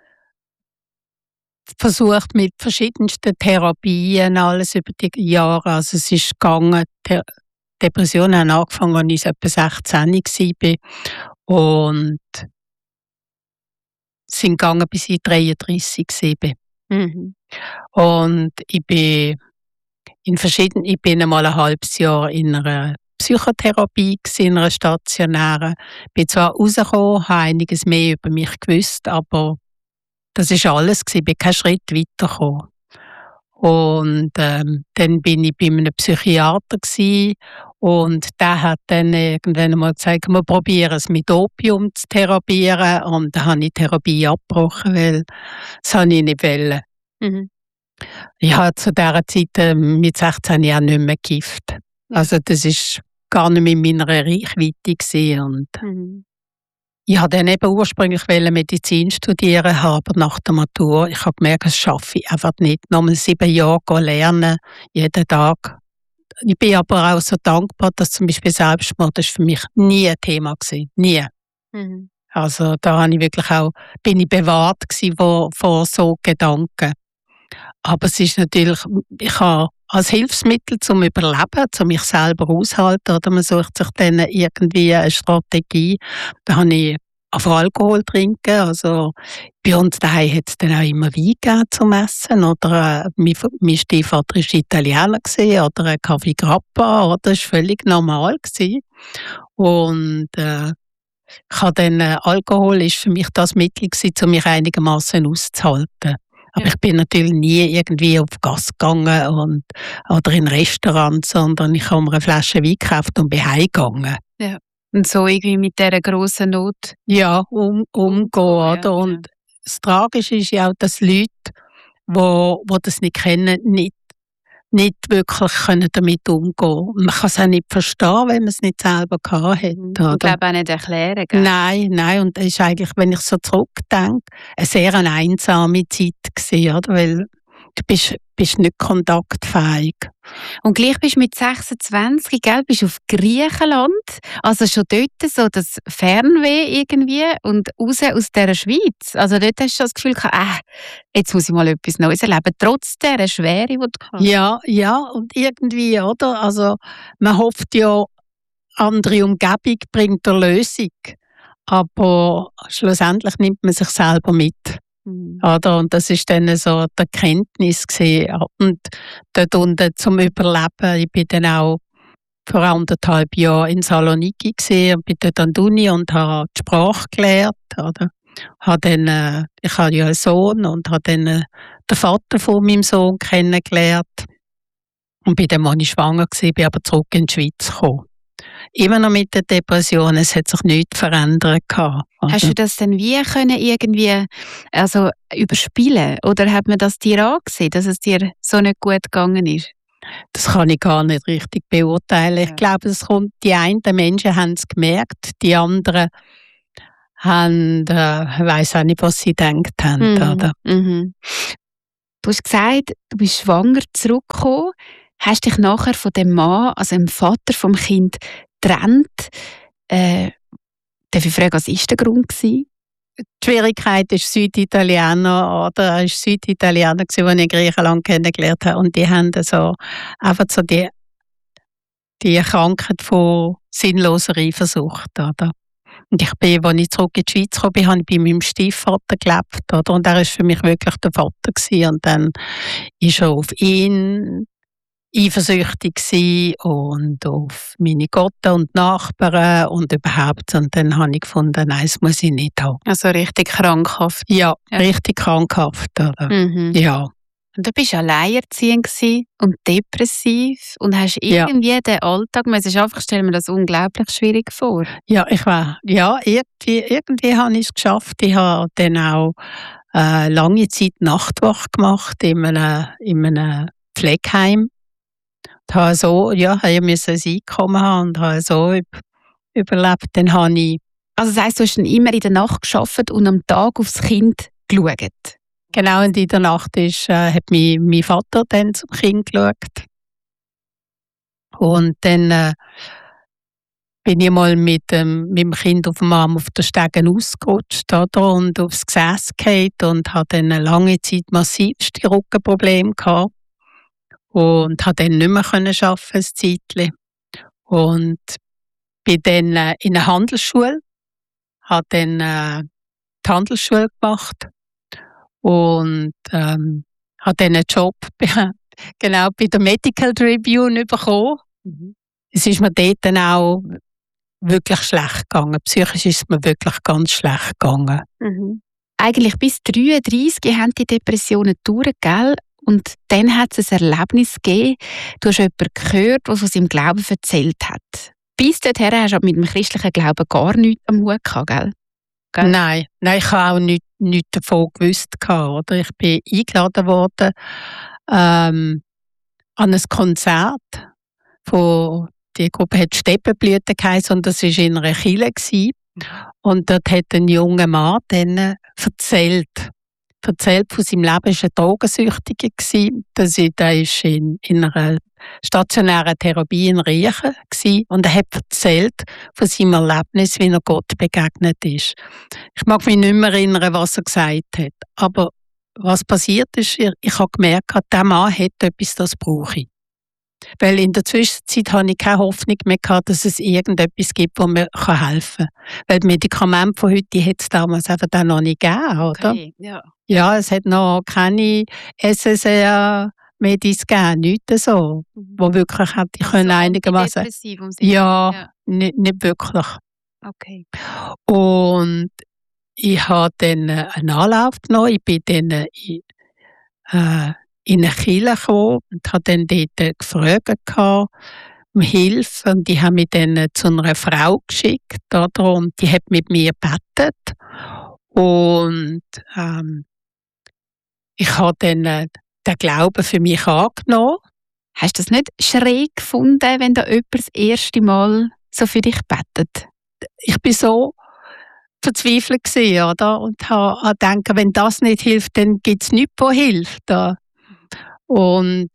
versucht mit verschiedensten Therapien, alles über die Jahre. Also es ist gegangen, Depressionen haben angefangen, als ich etwa 16 war. Und sind gegangen, bis ich 33 war. Mhm. Und ich bin einmal ein halbes Jahr in einer Psychotherapie gewesen, in einer stationären. Bin zwar rausgekommen, habe einiges mehr über mich gewusst, aber das war alles gewesen. Ich bin keinen Schritt weitergekommen. Und dann bin ich bei einem Psychiater gewesen, und der hat dann irgendwann mal gesagt, wir probieren es mit Opium zu therapieren. Und dann habe ich die Therapie abgebrochen, weil das habe ich nicht wollen. Mhm. Ich habe zu dieser Zeit mit 16 Jahren nicht mehr gekifft. Also das war gar nicht mehr in meiner Reichweite gewesen. Und ich wollte dann eben ursprünglich Medizin studieren, aber nach der Matur, ich habe gemerkt, das schaffe ich einfach nicht. Nochmal 7 Jahre lernen, jeden Tag. Ich bin aber auch so dankbar, dass zum Beispiel Selbstmord, das für mich nie ein Thema war. Nie. Mhm. Also da habe ich wirklich bin ich bewahrt gewesen vor so Gedanken. Aber es ist natürlich, ich habe als Hilfsmittel zum Überleben, zum mich selber aushalten, oder man sucht sich dann irgendwie eine Strategie. Da habe ich auf Alkohol trinken. Also bei uns daheim hat es dann auch immer Wein gegeben zum Essen. Oder mein Stiefvater war Italiener oder ein Kaffee Grappa. Oder? Das war völlig normal gewesen. Und ich habe dann, Alkohol ist für mich das Mittel gewesen, um mich einigermaßen auszuhalten. Aber ich bin natürlich nie irgendwie auf Gas gegangen oder in Restaurants, sondern ich habe mir eine Flasche Wein gekauft und bin heimgegangen. Ja. Und so irgendwie mit dieser grossen Not. Ja, umgehen, ja, oder? Und das Tragische ist ja auch, dass Leute, die das nicht kennen, nicht wirklich damit umgehen können. Man kann es auch nicht verstehen, wenn man es nicht selber gehabt hat. Ich glaube auch nicht erklären. Gell? Nein. Und es ist eigentlich, wenn ich so zurückdenke, eine sehr einsame Zeit gewesen, oder? Weil du bist nicht kontaktfähig. Und gleich bist du mit 26, gell, bist du auf Griechenland, also schon dort so das Fernweh irgendwie und raus aus dieser Schweiz. Also dort hast du schon das Gefühl gehabt, jetzt muss ich mal etwas Neues erleben, trotz dieser Schwere, die du hast. Ja, und irgendwie, oder? Also man hofft ja, andere Umgebung bringt eine Lösung, aber schlussendlich nimmt man sich selber mit. Oder? Und das ist dann so die Erkenntnis gewesen. Und dort unten zum Überleben, ich bin dann auch vor 1,5 Jahren in Saloniki gewesen und bin dort an der Uni und habe die Sprache gelernt. Oder? Ich habe ja einen Sohn und habe dann den Vater von meinem Sohn kennengelernt. Und bin dann, als ich schwanger war, bin aber zurück in die Schweiz gekommen. Immer noch mit der Depression, es hat sich nichts verändert. Hast du das denn irgendwie überspielen? Oder hat man das dir angesehen, dass es dir so nicht gut gegangen ist? Das kann ich gar nicht richtig beurteilen. Ich glaube, die einen Menschen haben es gemerkt, die anderen haben, weiss auch nicht, was sie gedacht haben. Oder? Du hast gesagt, du bist schwanger zurückgekommen, hast dich nachher von dem Mann, also dem Vater vom Kind, getrennt. Darf ich fragen, was war der Grund? Die Schwierigkeit ist Süditaliener, oder? Er war Süditaliener, den ich in Griechenland kennengelernt habe. Und die haben so einfach so die Krankheit von sinnloser Eifersucht, oder? Und als ich zurück in die Schweiz kam, habe ich bei meinem Stiefvater gelebt, oder? Und er war für mich wirklich der Vater gewesen. Und dann war er auf ihn eifersüchtig gewesen und auf meine Gotten und Nachbarn und überhaupt. Und dann habe ich gefunden, nein, das muss ich nicht haben. Also richtig krankhaft. Ja, richtig krankhaft, oder? Ja. Und du warst alleinerziehend und depressiv und hast irgendwie den Alltag, man ist einfach, stellen mir das unglaublich schwierig vor. Ja, irgendwie habe ich es geschafft. Ich habe dann auch lange Zeit Nachtwache gemacht in einem Pflegeheim. Ich musste ein Einkommen haben und habe so überlebt. Dann habe ich... Also das heisst, du hast dann immer in der Nacht gearbeitet und am Tag aufs Kind geschaut? Genau, und in der Nacht hat mein Vater dann zum Kind geschaut. Und dann bin ich mal mit dem Kind auf dem Arm auf der Stege ausgerutscht, oder? Und aufs Gesäß gefallen und hatte dann eine lange Zeit massivste Rückenprobleme gehabt. Und konnte dann nicht mehr arbeiten, ein Zeitchen. Und bin dann in einer Handelsschule, habe dann die Handelsschule gemacht und habe dann einen Job genau bei der Medical Tribune bekommen. Es ist mir dort dann auch wirklich schlecht gegangen. Psychisch ist es mir wirklich ganz schlecht gegangen. Eigentlich bis 33 haben die Depressionen durch, gell? Und dann hat es ein Erlebnis gegeben. Du hast jemanden gehört, der von seinem Glauben erzählt hat. Bis dorthin hast du mit dem christlichen Glauben gar nichts am Hut gehabt, gell? Nein, ich habe auch nichts davon gewusst. Oder? Ich bin eingeladen worden an ein Konzert. Die Gruppe hat Steppenblüten geheißen und das war in einer Kirche. Und dort hat ein junger Mann dann erzählt von seinem Leben. Er war ein Drogensüchtiger. Der war in einer stationären Therapie in Riechen. Und er hat erzählt von seinem Erlebnis, wie er Gott begegnet ist. Ich mag mich nicht mehr erinnern, was er gesagt hat. Aber was passiert ist, ich habe gemerkt, dieser Mann hat etwas, das brauche ich. Weil in der Zwischenzeit hatte ich keine Hoffnung mehr gehabt, dass es irgendetwas gibt, das mir helfen kann. Weil die Medikamente von heute hat es damals einfach dann noch nicht gegeben, oder? Okay, ja. Ja, es hat noch keine SSR-Medis gegeben, nichts so, wo wirklich hätte ich können einigermaßen... Ja, nicht wirklich. Okay. Und ich habe dann einen Anlauf genommen. Ich bin dann in eine Kirche gekommen und habe dann dort gefragt um Hilfe. Und die haben mich dann zu einer Frau geschickt, oder? Und die hat mit mir gebetet. Und ich habe dann den Glauben für mich angenommen. Hast du das nicht schräg gefunden, wenn da jemand das erste Mal so für dich betet? Ich bin so verzweifelt gewesen, oder? Und habe gedacht, wenn das nicht hilft, dann gibt es nichts, was hilft. Und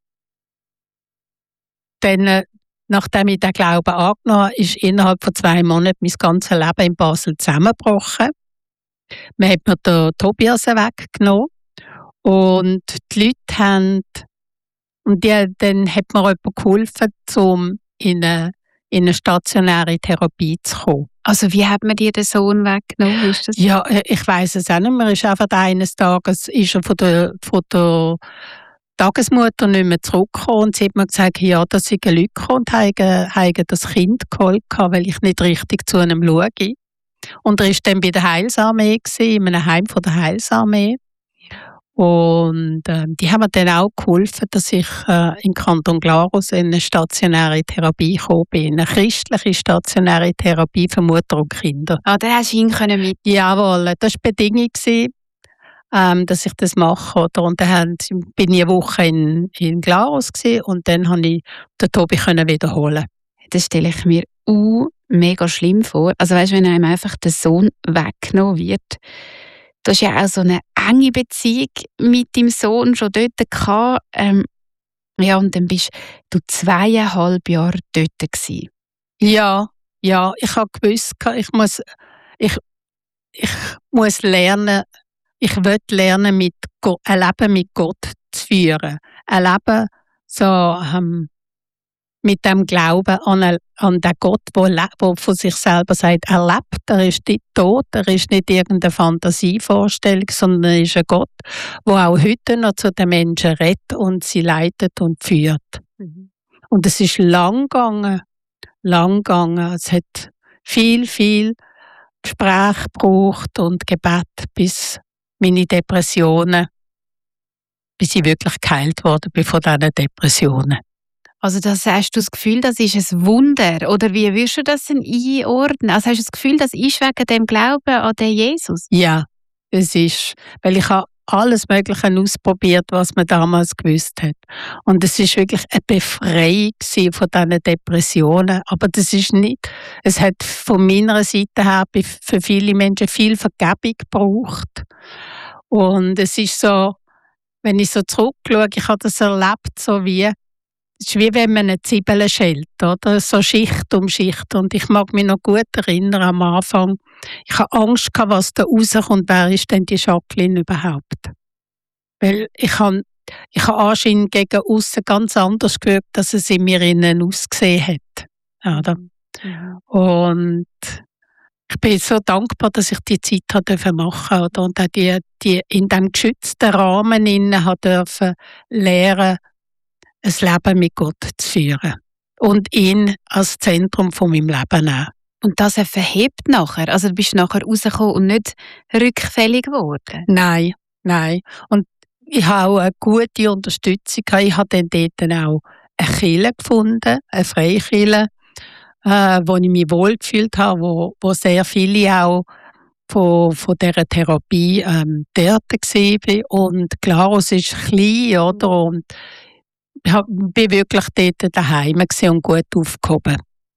dann, nachdem ich den Glauben angenommen habe, ist innerhalb von 2 Monaten mein ganzes Leben in Basel zusammengebrochen. Man hat mir den Tobias weggenommen und die Leute haben, und dann hat mir jemand geholfen, um in eine stationäre Therapie zu kommen. Also wie hat man dir den Sohn weggenommen? Ist das? Ja, ich weiss es auch nicht mehr. Ist einfach eines Tages ist er von der Tagesmutter nicht mehr zurückgekommen und sie hat mir gesagt, ja, dass sie Leute gekommen und haben das Kind geholt, weil ich nicht richtig zu ihm schaue. Und er war dann bei der Heilsarmee, in einem Heim von der Heilsarmee. Und die haben mir dann auch geholfen, dass ich in Kanton Glarus in eine stationäre Therapie gekommen bin. Eine christliche stationäre Therapie für Mutter und Kinder. Ah, da hast du ihn mit? Jawohl, das war die Bedingung, dass ich das mache. Oder? Und dann bin ich eine Woche in Glarus und dann konnte ich den Tobi wiederholen. Das stelle ich mir mega schlimm vor. Also weißt, wenn einem einfach der Sohn weggenommen wird. Du hast ja auch so eine enge Beziehung mit deinem Sohn schon dort gehabt. Ja, und dann bist du 2,5 Jahre dort gewesen. Ja, ich habe gewusst, ich muss lernen, ich will lernen, ein Leben mit Gott zu führen. Ein Leben so, mit dem Glauben an den Gott, der von sich selber sagt, er lebt, er ist nicht tot, er ist nicht irgendeine Fantasievorstellung, sondern er ist ein Gott, der auch heute noch zu den Menschen redet und sie leitet und führt. Mhm. Und es ist lang gegangen. Es hat viel Gespräch gebraucht und Gebet, bis meine Depressionen, bis ich wirklich geheilt worden bin von diesen Depressionen. Also hast du das Gefühl, das ist ein Wunder? Oder wie würdest du das denn einordnen? Also hast du das Gefühl, das ist wegen dem Glauben an den Jesus? Ja, es ist. Weil ich habe alles Mögliche ausprobiert, was man damals gewusst hat. Und es ist wirklich eine Befreiung von diesen Depressionen. Aber das ist nicht, es hat von meiner Seite her für viele Menschen viel Vergebung gebraucht. Und es ist so, wenn ich so zurückschaue, ich habe das erlebt, es ist wie wenn man eine Zwiebel schält, oder? So Schicht um Schicht. Und ich mag mich noch gut erinnern am Anfang. Ich hatte Angst, was da rauskommt. Wer ist denn die Jacqueline überhaupt? Weil ich habe anscheinend gegen aussen ganz anders gewirkt, als es in mir innen ausgesehen hat. Oder? Mhm. Und ich bin so dankbar, dass ich die Zeit machen durfte. Und auch die in diesem geschützten Rahmen durfte lernen, ein Leben mit Gott zu führen. Und ihn als Zentrum von meinem Leben nehmen. Und das verhebt nachher? Also du bist nachher rausgekommen und nicht rückfällig geworden? Nein. Und ich habe auch eine gute Unterstützung. Ich habe dann dort auch eine Kirche gefunden, eine Freikirche, wo ich mich wohlgefühlt habe, wo sehr viele auch von dieser Therapie dort waren. Und klar, es ist klein, oder? Und ich bin wirklich dort daheim und gut aufgehoben.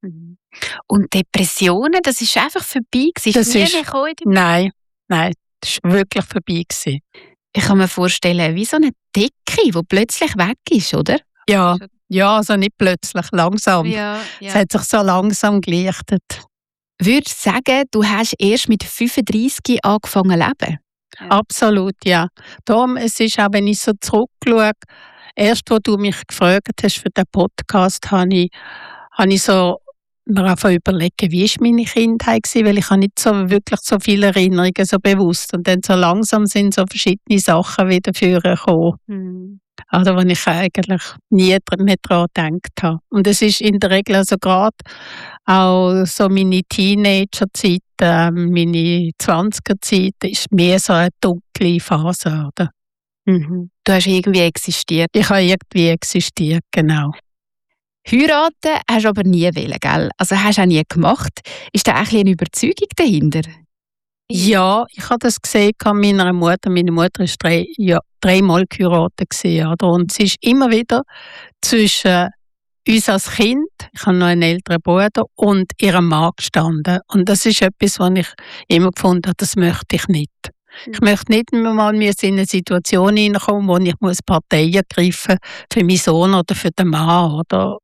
Und Depressionen, das ist einfach vorbei gewesen? Nein, das war wirklich vorbei gewesen. Ich kann mir vorstellen, wie so eine Decke, die plötzlich weg ist, oder? Ja, also nicht plötzlich, langsam. Ja. Es hat sich so langsam gelichtet. Würdest du sagen, du hast erst mit 35 angefangen zu leben? Ja. Absolut, ja. Darum, es ist auch, wenn ich so zurückschaue, erst, wo du mich gefragt hast für den Podcast, habe ich so mir einfach überlegen, wie war meine Kindheit gewesen, weil ich habe nicht so wirklich so viele Erinnerungen so bewusst. Und dann so langsam sind so verschiedene Sachen wieder vorgekommen. Also, wo ich eigentlich nie mehr daran gedacht habe. Und es ist in der Regel also gerade auch so meine Teenagerzeit, meine 20er-Zeit, ist mehr so eine dunkle Phase, oder? Mhm. Du hast irgendwie existiert. Ich habe irgendwie existiert, genau. Heiraten hast du aber nie wollen, gell? Also hast du auch nie gemacht. Ist da auch eine Überzeugung dahinter? Ja, ich habe das gesehen an meiner Mutter. Meine Mutter war dreimal geheiratet gewesen, und sie ist immer wieder zwischen uns als Kind, ich habe noch einen älteren Bruder, und ihrem Mann gestanden. Und das ist etwas, was ich immer gefunden habe, das möchte ich nicht. Ich möchte nicht mal in eine Situation hineinkommen, wo ich Partei ergreifen muss für meinen Sohn oder für den Mann. Oder?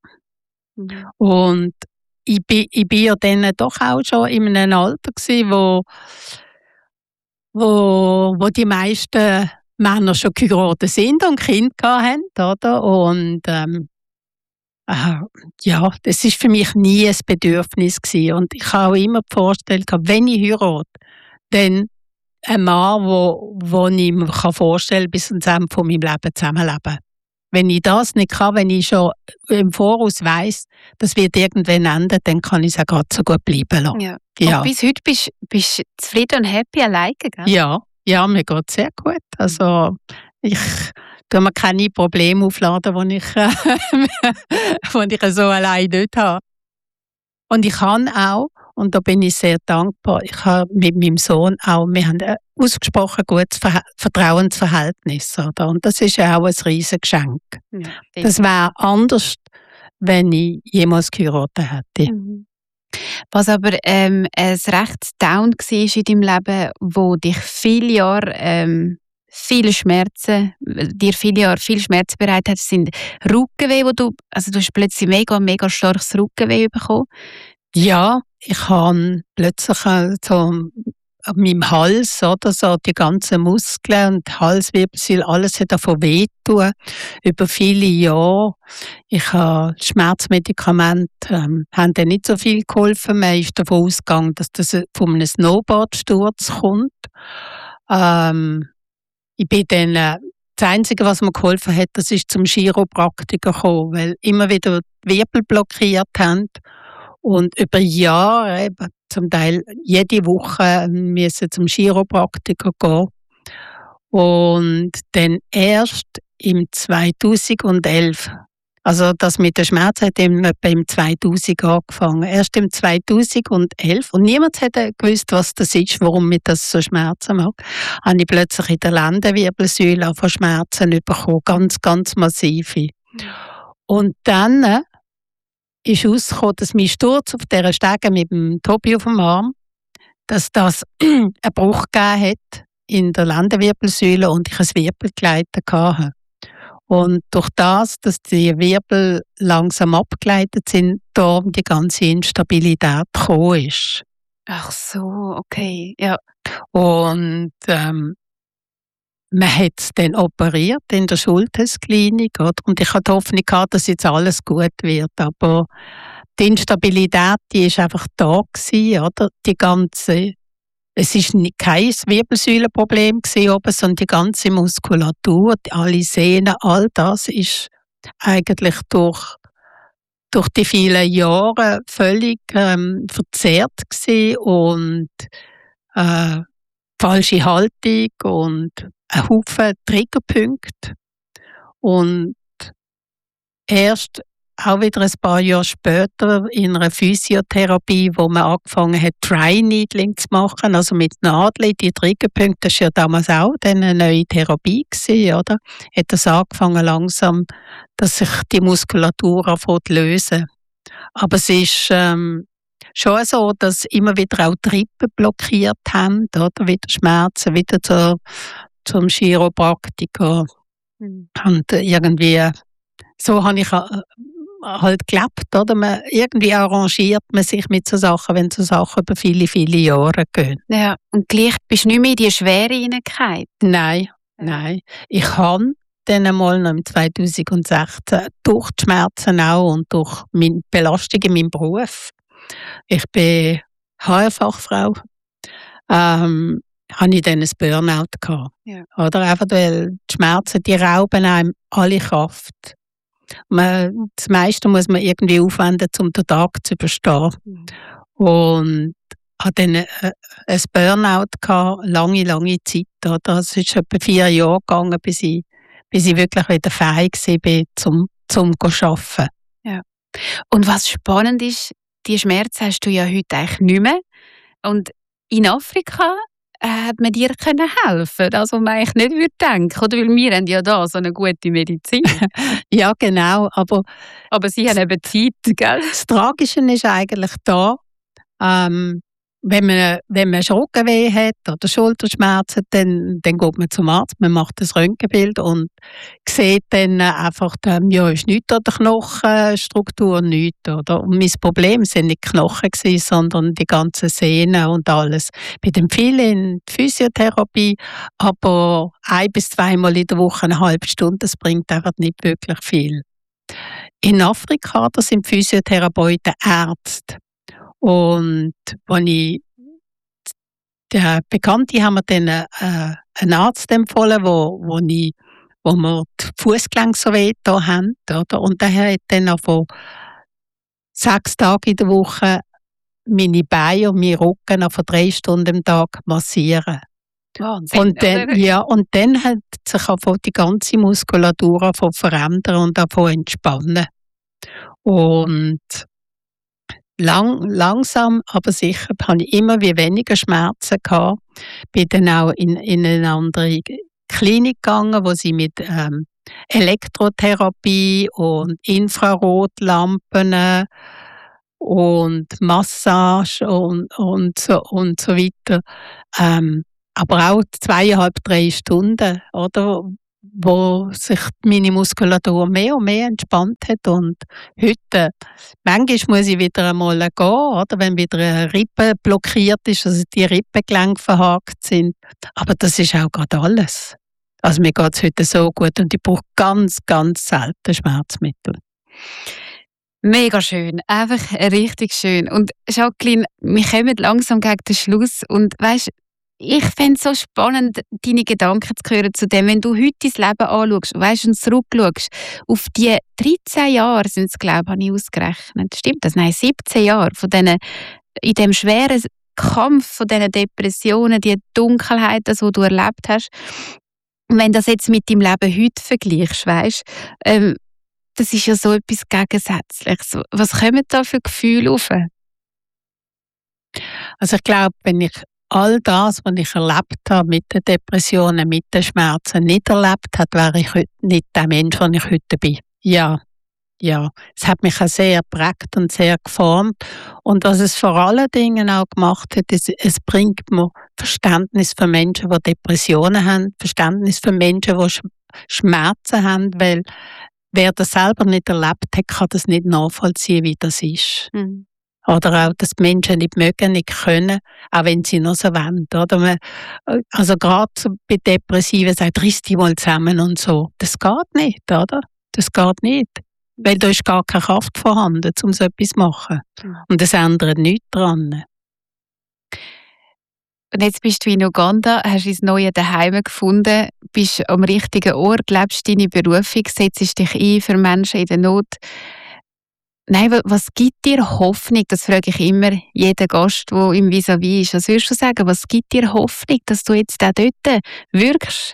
Und ich bin ja dann doch auch schon in einem Alter gewesen, wo die meisten Männer schon geheiratet sind und Kinder hatten, oder? Und ja, das war für mich nie ein Bedürfnis gewesen. Und ich habe auch immer vorgestellt, wenn ich heirate, dann ein Mann, wo ich mir vorstellen kann, bis zum Ende von meinem Leben zusammenleben. Wenn ich das nicht kann, wenn ich schon im Voraus weiss, das wird irgendwann enden, dann kann ich es auch gerade so gut bleiben lassen. Ja. Und bis heute bist du zufrieden und happy alleine, gell? Ja, mir geht es sehr gut. Also ich tue mir keine Probleme aufladen, die ich so allein nicht habe. Und ich kann auch, und da bin ich sehr dankbar, ich habe mit meinem Sohn auch, wir haben ein ausgesprochen gutes Vertrauensverhältnis. Oder? Und das ist ja auch ein riesiges Geschenk. Ja, das wäre anders, wenn ich jemals geheiratet hätte. Was aber ein recht Down war in deinem Leben, wo dich viele Jahre viel Schmerzen bereitet hat, sind Rückenweh, du hast plötzlich mega starkes Rückenweh bekommen. Ja, ich habe plötzlich so an meinem Hals, oder so, die ganzen Muskeln und Halswirbelsäule, alles hat davon wehtun, über viele Jahre. Ich habe Schmerzmedikamente, haben dann nicht so viel geholfen. Man ist davon ausgegangen, dass das von einem Snowboardsturz kommt. Ich bin dann, das Einzige, was mir geholfen hat, das ist zum Chiropraktiker gekommen, weil immer wieder die Wirbel blockiert haben. Und über Jahre, eben, zum Teil jede Woche, müssen zum Chiropraktiker gehen. Und dann erst im 2011, also das mit dem Schmerz hat etwa im 2000 angefangen. Erst im 2011. Und niemand hat gewusst, was das ist, warum mir das so Schmerzen macht. Habe ich plötzlich in der Lendenwirbelsäule von Schmerzen bekommen. Ganz massive. Und dann ist herausgekommen, dass mein Sturz auf dieser Stege mit dem Tobi auf dem Arm, dass das einen Bruch gegeben hat in der Lendenwirbelsäule und ich ein Wirbelkleid hatte. Und durch das, dass die Wirbel langsam abgeleitet sind, da die ganze Instabilität gekommen ist. Ach so, okay, ja. Und man hat es dann operiert in der Schulthess-Klinik, oder? Und ich hatte die Hoffnung gehabt, dass jetzt alles gut wird. Aber die Instabilität, die ist einfach da gewesen, oder? Es war kein Wirbelsäulenproblem oben, sondern die ganze Muskulatur, alle Sehnen, all das ist eigentlich durch die vielen Jahre völlig verzerrt gewesen und falsche Haltung und ein Haufen Triggerpunkte. Und erst auch wieder ein paar Jahre später in einer Physiotherapie, wo man angefangen hat, Dry Needling zu machen, also mit Nadeln, die Triggerpunkte, das war ja damals auch eine neue Therapie gewesen, oder? Hat das angefangen langsam, dass sich die Muskulatur anfängt zu lösen. Aber es ist schon so, dass immer wieder auch die Rippen blockiert haben, oder? Wieder Schmerzen, wieder zum Chiropraktiker. Und irgendwie, so habe ich halt gelebt, oder? Irgendwie arrangiert man sich mit so Sachen, wenn so Sachen über viele Jahre gehen. Ja, und gleich bist du nicht mehr in die Schwere hineingefallen? Nein. Ich habe dann einmal noch im 2016 durch die Schmerzen auch und durch meine Belastung in meinem Beruf. Ich bin HR-Fachfrau. Habe ich dann ein Burnout gehabt. Ja. Oder einfach, weil die Schmerzen, die rauben einem alle Kraft. Das meiste muss man irgendwie aufwenden, um den Tag zu überstehen. Und hatte dann ein Burnout gehabt, lange Zeit. Oder? Es ist etwa 4 Jahre gegangen, bis ich wirklich wieder fähig war, zum arbeiten. Ja. Und was spannend ist, die Schmerzen hast du ja heute eigentlich nicht mehr. Und in Afrika hat man dir helfen, das, was man eigentlich nicht würde denken, oder? Weil wir haben ja da so eine gute Medizin. Ja, genau, aber sie haben eben Zeit, gell? Das Tragische ist eigentlich da, wenn man Rückenweh hat oder Schulterschmerzen, dann geht man zum Arzt, man macht das Röntgenbild und sieht dann einfach, ist nichts an der Knochenstruktur, nichts. Oder? Und mein Problem waren nicht die Knochen, sondern die ganzen Sehnen und alles. Ich bin dann viel in die Physiotherapie, aber 1 bis 2 Mal in der Woche 1/2 Stunde, das bringt einfach nicht wirklich viel. In Afrika, da sind Physiotherapeuten Ärzte. Und der Bekannte haben mir dann einen Arzt empfohlen, wo wir die Fußgelenke so weh da haben, oder? Und der hat dann auch von 6 Tagen in der Woche meine Beine und meinen Rücken von 3 Stunden am Tag massieren. Wahnsinn. Und dann hat sich auch die ganze Muskulatur verändern und auch entspannen. Und langsam, aber sicher, habe ich immer weniger Schmerzen gehabt. Bin dann auch in eine andere Klinik gegangen, wo sie mit Elektrotherapie und Infrarotlampen und Massage und so weiter. Aber auch 2,5-3 Stunden, oder? Wo sich meine Muskulatur mehr und mehr entspannt hat. Und heute, manchmal muss ich wieder einmal gehen, oder? Wenn wieder eine Rippe blockiert ist, also die Rippengelenke verhakt sind. Aber das ist auch gerade alles. Also mir geht es heute so gut und ich brauche ganz, ganz selten Schmerzmittel. Mega schön, einfach richtig schön. Und Jacqueline, wir kommen langsam gegen den Schluss und weisst, ich fände es so spannend, deine Gedanken zu hören zu dem, wenn du heute dein Leben anschaust, weisst, und zurückschaust, auf die 13 Jahre sind es, glaube ich, habe ich ausgerechnet. Stimmt das? Nein, 17 Jahre von diesen, in dem schweren Kampf von diesen Depressionen, die Dunkelheit, das, was du erlebt hast. Und wenn du das jetzt mit deinem Leben heute vergleichst, weisst, das ist ja so etwas Gegensätzliches. Was kommen da für Gefühle auf? Also ich glaube, wenn ich all das, was ich erlebt habe mit den Depressionen, mit den Schmerzen, nicht erlebt habe, wäre ich heute nicht der Mensch, der ich heute bin. Ja. Es hat mich auch sehr geprägt und sehr geformt. Und was es vor allen Dingen auch gemacht hat, es bringt mir Verständnis für Menschen, die Depressionen haben, Verständnis für Menschen, die Schmerzen haben, weil wer das selber nicht erlebt hat, kann das nicht nachvollziehen, wie das ist. Mhm. Oder auch, dass die Menschen nicht mögen, nicht können, auch wenn sie noch so wollen. Oder? Also gerade bei Depressiven sagt, riss dich mal zusammen und so. Das geht nicht, oder? Das geht nicht. Weil da ist gar keine Kraft vorhanden, um so etwas zu machen. Und es ändert nichts daran. Und jetzt bist du in Uganda, hast dein neues Zuhause gefunden, bist am richtigen Ort, lebst deine Berufung, setzt dich ein für Menschen in der Not. Nein, was gibt dir Hoffnung? Das frage ich immer jeden Gast, der im Vis-à-vis ist. Was würdest du sagen, was gibt dir Hoffnung, dass du jetzt auch dort wirkst?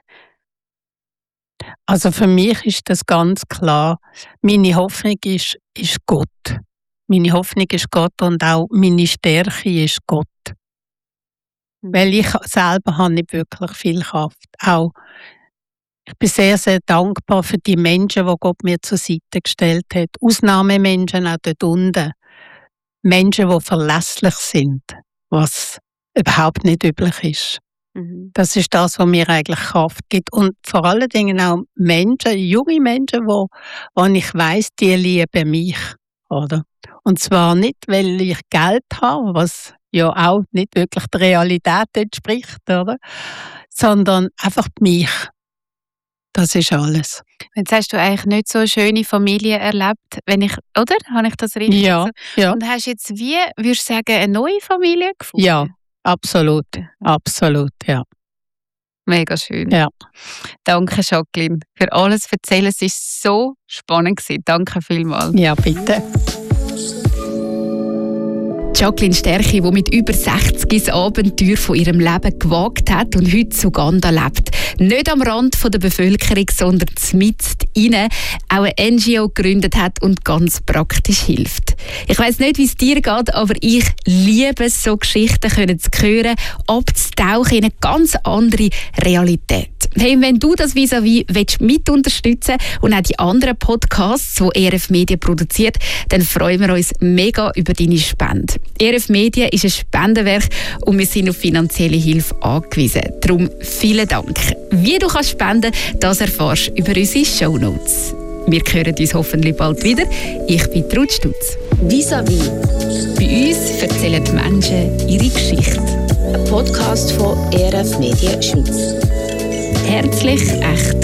Also für mich ist das ganz klar. Meine Hoffnung ist Gott. Meine Hoffnung ist Gott und auch meine Stärke ist Gott. Weil ich selber habe nicht wirklich viel Kraft. Auch ich bin sehr, sehr dankbar für die Menschen, die Gott mir zur Seite gestellt hat. Ausnahmemenschen auch dort unten. Menschen, die verlässlich sind, was überhaupt nicht üblich ist. Mhm. Das ist das, was mir eigentlich Kraft gibt. Und vor allen Dingen auch Menschen, junge Menschen, wo ich weiss, die lieben mich. Oder? Und zwar nicht, weil ich Geld habe, was ja auch nicht wirklich der Realität entspricht, oder? Sondern einfach mich. Das ist alles. Jetzt hast du eigentlich nicht so eine schöne Familie erlebt, oder? Habe ich das richtig gesagt? Ja. Und hast jetzt würdest du sagen, eine neue Familie gefunden? Ja, absolut. Absolut, ja. Mega schön. Ja. Danke, Jacqueline, für alles Erzählen. Es war so spannend gewesen. Danke vielmals. Ja, bitte. Jacqueline Sterchi, die mit über 60 das Abenteuer von ihrem Leben gewagt hat und heute in Uganda lebt. Nicht am Rand der Bevölkerung, sondern mitten rein, auch eine NGO gegründet hat und ganz praktisch hilft. Ich weiss nicht, wie es dir geht, aber ich liebe es, so Geschichten zu hören, abzutauchen in eine ganz andere Realität. Hey, wenn du das Vis-à-vis mit unterstützen und auch die anderen Podcasts, die ERF Media produziert, dann freuen wir uns mega über deine Spende. ERF Media ist ein Spendenwerk und wir sind auf finanzielle Hilfe angewiesen. Darum vielen Dank. Wie du spenden kannst, das erfährst du über unsere Shownotes. Wir hören uns hoffentlich bald wieder. Ich bin Ruth Stutz. Vis-à-vis. Bei uns erzählen die Menschen ihre Geschichte. Ein Podcast von ERF Media Schweiz. Herzlich, echt